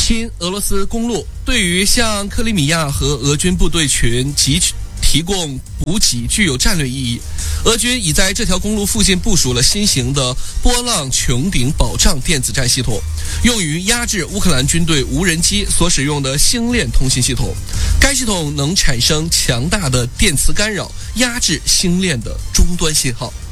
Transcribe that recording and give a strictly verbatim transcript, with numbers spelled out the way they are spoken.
新俄罗斯公路对于向克里米亚和俄军部队群集提供补给具有战略意义。俄军已在这条公路附近部署了新型的波浪穹顶保障电子战系统，用于压制乌克兰军队无人机所使用的星链通信系统。该系统能产生强大的电磁干扰，压制星链的终端信号。